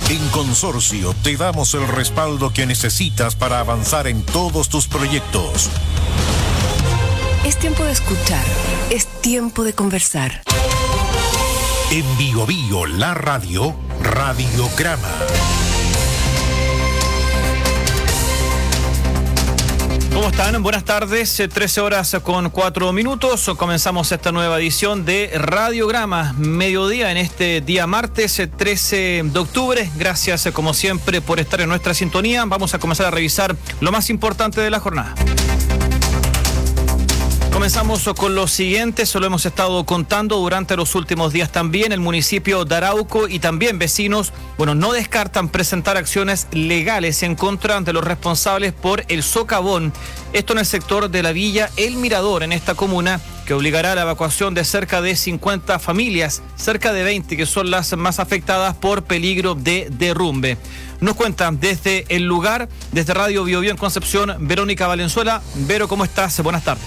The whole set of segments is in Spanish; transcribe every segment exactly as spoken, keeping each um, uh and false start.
En Consorcio te damos el respaldo que necesitas para avanzar en todos tus proyectos. Es tiempo de escuchar, es tiempo de conversar. En Bio Bio, la radio, Radiograma. ¿Cómo están? Buenas tardes, trece horas con cuatro minutos. Comenzamos esta nueva edición de Radiograma, mediodía en este día martes trece de octubre. Gracias, como siempre, por estar en nuestra sintonía. Vamos a comenzar a revisar lo más importante de la jornada. Comenzamos con lo siguiente, se lo hemos estado contando durante los últimos días también. El municipio de Arauco y también vecinos, bueno, no descartan presentar acciones legales en contra de los responsables por el socavón. Esto en el sector de la Villa El Mirador, en esta comuna, que obligará a la evacuación de cerca de cincuenta familias, cerca de veinte que son las más afectadas por peligro de derrumbe. Nos cuentan desde el lugar, desde Radio Bio Bio en Concepción, Verónica Valenzuela. Vero, ¿cómo estás? Buenas tardes.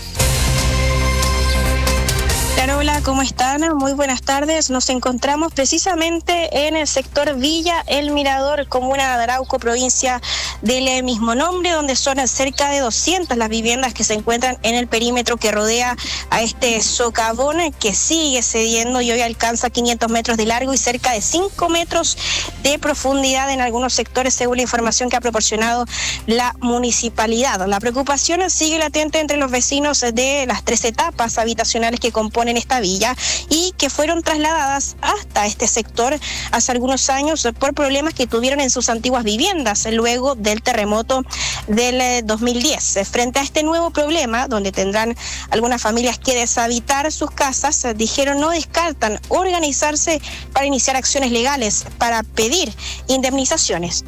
Hola, ¿cómo están? Muy buenas tardes. Nos encontramos precisamente en el sector Villa El Mirador, comuna de Arauco, provincia del mismo nombre, donde son cerca de doscientas las viviendas que se encuentran en el perímetro que rodea a este socavón, que sigue cediendo y hoy alcanza quinientos metros de largo y cerca de cinco metros de profundidad en algunos sectores, según la información que ha proporcionado la municipalidad. La preocupación sigue latente entre los vecinos de las tres etapas habitacionales que componen esta villa y que fueron trasladadas hasta este sector hace algunos años por problemas que tuvieron en sus antiguas viviendas luego del terremoto del dos mil diez. Frente a este nuevo problema, donde tendrán algunas familias que deshabitar sus casas, dijeron no descartan organizarse para iniciar acciones legales para pedir indemnizaciones.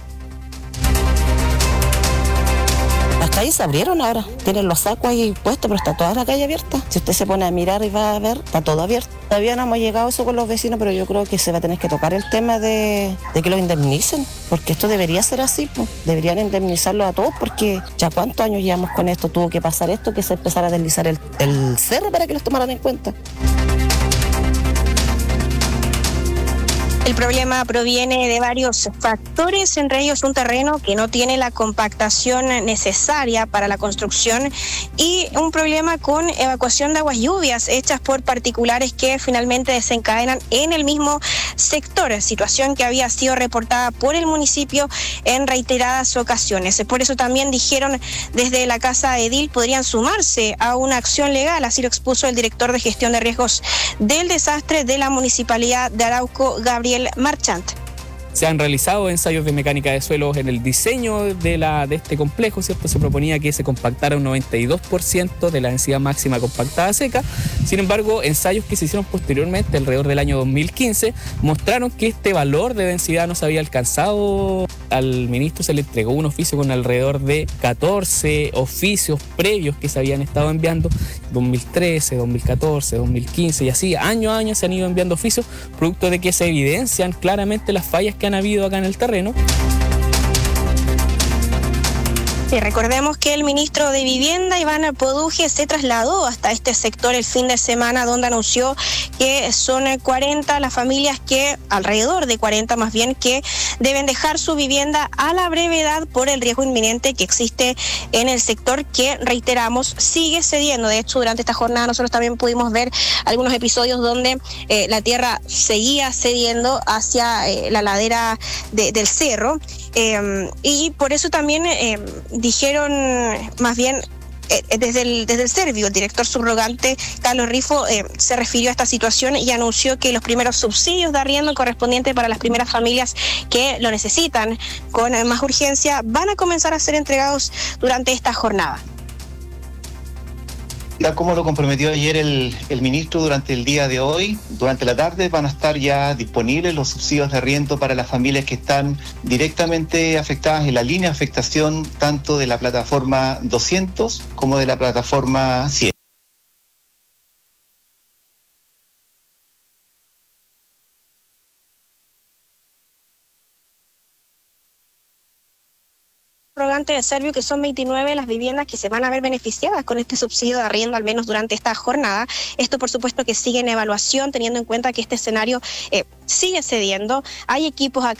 Las calles se abrieron ahora, tienen los sacos ahí puestos, pero está toda la calle abierta. Si usted se pone a mirar y va a ver, está todo abierto. Todavía no hemos llegado a eso con los vecinos, pero yo creo que se va a tener que tocar el tema de, de que los indemnicen, porque esto debería ser así, pues. Deberían indemnizarlos a todos, porque ya cuántos años llevamos con esto, tuvo que pasar esto, que se empezara a deslizar el, el cerro para que los tomaran en cuenta. El problema proviene de varios factores, entre ellos un terreno que no tiene la compactación necesaria para la construcción y un problema con evacuación de aguas lluvias hechas por particulares que finalmente desencadenan en el mismo sector, situación que había sido reportada por el municipio en reiteradas ocasiones. Por eso también dijeron desde la Casa Edil podrían sumarse a una acción legal, así lo expuso el director de gestión de riesgos del desastre de la Municipalidad de Arauco, Gabriel Marchant. Se han realizado ensayos de mecánica de suelos en el diseño de, la, de este complejo, ¿cierto? Se proponía que se compactara un noventa y dos por ciento de la densidad máxima compactada seca. Sin embargo, ensayos que se hicieron posteriormente, alrededor del año dos mil quince, mostraron que este valor de densidad no se había alcanzado. Al ministro se le entregó un oficio con alrededor de catorce oficios previos que se habían estado enviando, dos mil trece, dos mil catorce, dos mil quince, y así año a año se han ido enviando oficios, producto de que se evidencian claramente las fallas que han habido acá en el terreno. Y recordemos que el ministro de Vivienda, Iván Poduje, se trasladó hasta este sector el fin de semana, donde anunció que son cuarenta las familias que, alrededor de cuarenta más bien, que deben dejar su vivienda a la brevedad por el riesgo inminente que existe en el sector, que, reiteramos, sigue cediendo. De hecho, durante esta jornada nosotros también pudimos ver algunos episodios donde eh, la tierra seguía cediendo hacia eh, la ladera de, del cerro. Eh, y por eso también eh, dijeron, más bien eh, desde el desde el Servio, el director subrogante Carlos Rifo eh, se refirió a esta situación y anunció que los primeros subsidios de arriendo correspondientes para las primeras familias que lo necesitan con más urgencia van a comenzar a ser entregados durante esta jornada. Tal como lo comprometió ayer el, el ministro, durante el día de hoy, durante la tarde, van a estar ya disponibles los subsidios de arriendo para las familias que están directamente afectadas en la línea de afectación tanto de la plataforma doscientos como de la plataforma cien. De Servio, que son veintinueve las viviendas que se van a ver beneficiadas con este subsidio de arriendo, al menos durante esta jornada. Esto, por supuesto, que sigue en evaluación, teniendo en cuenta que este escenario eh, sigue cediendo. Hay equipos acá